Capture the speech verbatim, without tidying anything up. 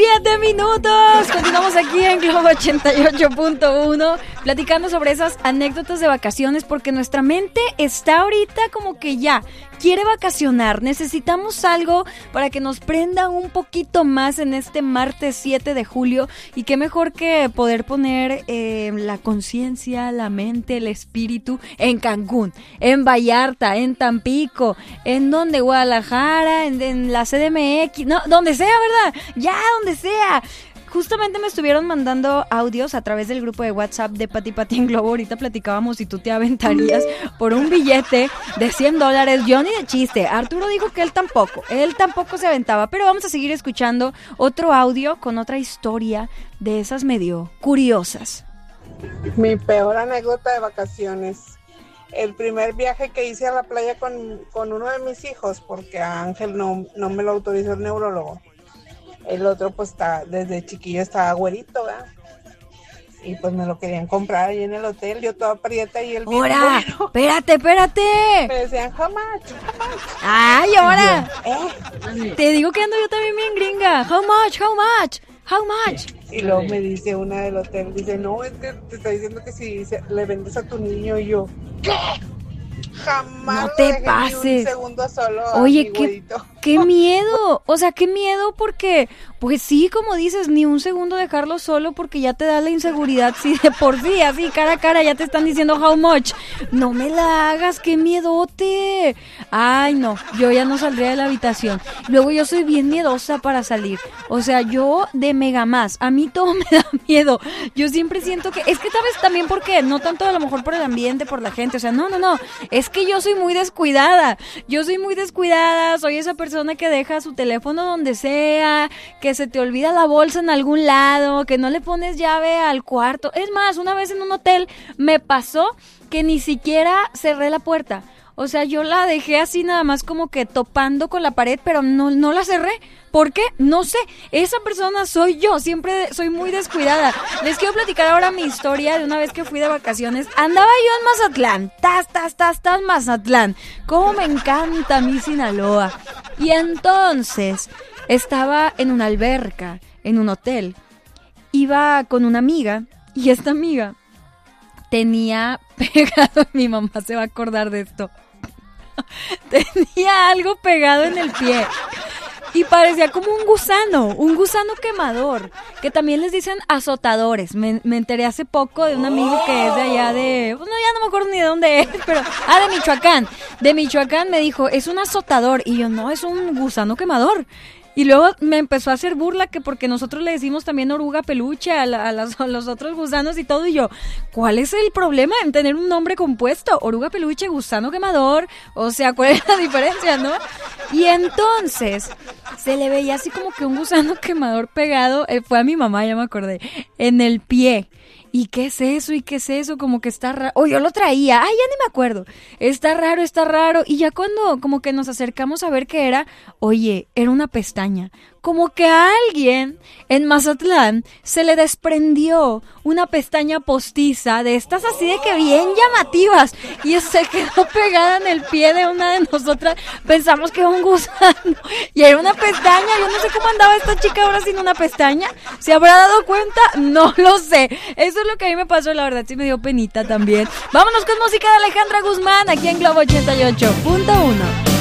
siete minutos. Continuamos aquí en Globo ochenta y ocho punto uno platicando sobre esas anécdotas de vacaciones, porque nuestra mente está ahorita como que ya quiere vacacionar. Necesitamos algo para que nos prenda un poquito más en este martes siete de julio, y qué mejor que poder poner eh, la conciencia, la mente, el espíritu en Cancún, en Vallarta, en Tampico, en donde Guadalajara, en, en la C D M X, no, donde sea, ¿verdad? Ya, donde sea. Justamente me estuvieron mandando audios a través del grupo de WhatsApp de Pati Pati en Globo. Ahorita platicábamos si tú te aventarías por un billete de cien dólares. Yo ni de chiste. Arturo dijo que él tampoco. Él tampoco se aventaba. Pero vamos a seguir escuchando otro audio con otra historia de esas medio curiosas. Mi peor anécdota de vacaciones. El primer viaje que hice a la playa con, con uno de mis hijos, porque a Ángel no, no me lo autorizó el neurólogo. El otro pues está, desde chiquillo estaba güerito, ¿verdad? Y pues me lo querían comprar ahí en el hotel, yo toda prieta y él bien ¡Hora! bueno. ¡Espérate, espérate! Me decían, how much, how much. ¡Ay, ahora! Yo, eh. Te digo que ando yo también bien gringa. How much, how much, how much. Y luego me dice una del hotel, dice, no, es que te está diciendo que si se, le vendes a tu niño. Y yo, ¿qué? Jamás no te lo dejé pases. Ni un segundo solo. Oye, a mi qué, qué miedo. O sea, qué miedo, porque, pues sí, como dices, ni un segundo dejarlo solo, porque ya te da la inseguridad. Sí, de por sí, así, cara a cara, ya te están diciendo how much. No me la hagas, qué miedote. Ay, no, yo ya no saldría de la habitación. Luego yo soy bien miedosa para salir. O sea, yo de mega más. A mí todo me da miedo. Yo siempre siento que, es que sabes también por qué, no tanto a lo mejor por el ambiente, por la gente. O sea, no, no, no. Es que yo soy muy descuidada. Yo soy muy descuidada. Soy esa persona que deja su teléfono donde sea, que se te olvida la bolsa en algún lado, que no le pones llave al cuarto. Es más, una vez en un hotel me pasó que ni siquiera cerré la puerta. O sea, yo la dejé así nada más como que topando con la pared, pero no, no la cerré. ¿Por qué? No sé. Esa persona soy yo. Siempre soy muy descuidada. Les quiero platicar ahora mi historia de una vez que fui de vacaciones. Andaba yo en Mazatlán. Tas, tas, tas, tas, Mazatlán. Cómo me encanta mi Sinaloa. Y entonces estaba en una alberca, en un hotel. Iba con una amiga, y esta amiga tenía pegado, mi mamá se va a acordar de esto, tenía algo pegado en el pie. Y parecía como un gusano, un gusano quemador, que también les dicen azotadores. Me, me enteré hace poco de un amigo que es de allá de, bueno, ya no me acuerdo ni de dónde es, pero, ah, de Michoacán. De Michoacán me dijo, es un azotador. Y yo, no, es un gusano quemador. Y luego me empezó a hacer burla que porque nosotros le decimos también oruga peluche a, la, a, las, a los otros gusanos y todo. Y yo, ¿cuál es el problema en tener un nombre compuesto? Oruga peluche, gusano quemador. O sea, ¿cuál es la diferencia, no? Y entonces se le veía así como que un gusano quemador pegado. Eh, fue a mi mamá, ya me acordé. En el pie. ¿Y qué es eso? ¿Y qué es eso? Como que está raro. Oh, yo lo traía. Ay, ya ni me acuerdo. Está raro, está raro. Y ya cuando como que nos acercamos a ver qué era, oye, era una pestaña. Como que a alguien en Mazatlán se le desprendió una pestaña postiza de estas así de que bien llamativas. Y se quedó pegada en el pie de una de nosotras. Pensamos que era un gusano. Y era una pestaña. Yo no sé cómo andaba esta chica ahora sin una pestaña. ¿Se habrá dado cuenta? No lo sé. Eso es lo que a mí me pasó, la verdad. Sí me dio penita también. Vámonos con música de Alejandra Guzmán aquí en Globo ochenta y ocho punto uno.